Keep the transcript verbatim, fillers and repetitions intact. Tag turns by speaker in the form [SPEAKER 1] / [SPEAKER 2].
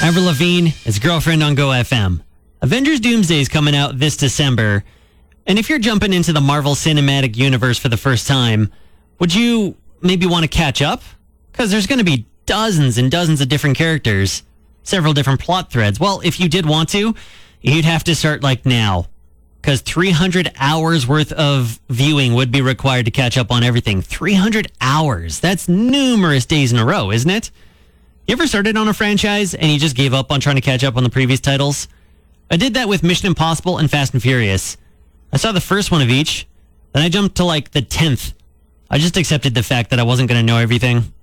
[SPEAKER 1] Avril Lavigne, his girlfriend on Go F M. Avengers Doomsday is coming out this December. And if you're jumping into the Marvel Cinematic Universe for the first time, would you maybe want to catch up? Because there's going to be dozens and dozens of different characters, several different plot threads. Well, if you did want to, you'd have to start like now. Because three hundred hours worth of viewing would be required to catch up on everything. three hundred hours. That's numerous days in a row, isn't it? You ever started on a franchise and you just gave up on trying to catch up on the previous titles? I did that with Mission Impossible and Fast and Furious. I saw the first one of each, then I jumped to like the tenth. I just accepted the fact that I wasn't going to know everything.